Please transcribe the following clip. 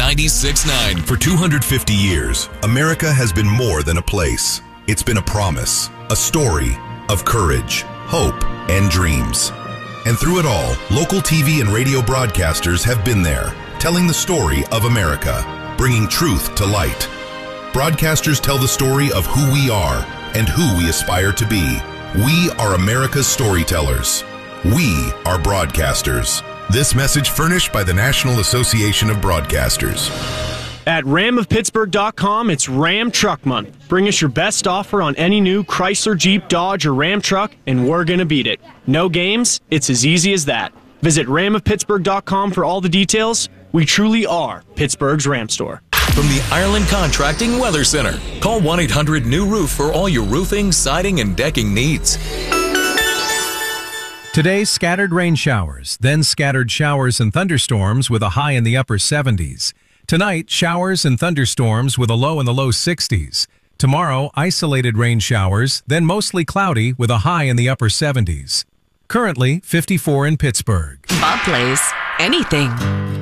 96.9. For 250 years, America has been more than a place. It's been a promise, a story of courage, hope, and dreams. And through it all, local TV and radio broadcasters have been there, telling the story of America, bringing truth to light. Broadcasters tell the story of who we are and who we aspire to be. We are America's storytellers. We are broadcasters. This message furnished by the National Association of Broadcasters. At ramofpittsburgh.com, it's Ram Truck Month. Bring us your best offer on any new Chrysler, Jeep, Dodge, or Ram truck, and we're going to beat it. No games, it's as easy as that. Visit ramofpittsburgh.com for all the details. We truly are Pittsburgh's Ram store. From the Ireland Contracting Weather Center, call 1-800-NEW-ROOF for all your roofing, siding, and decking needs. Today, scattered rain showers, then scattered showers and thunderstorms with a high in the upper 70s. Tonight, showers and thunderstorms with a low in the low 60s. Tomorrow, isolated rain showers, then mostly cloudy with a high in the upper 70s. Currently, 54 in Pittsburgh. Bob plays anything.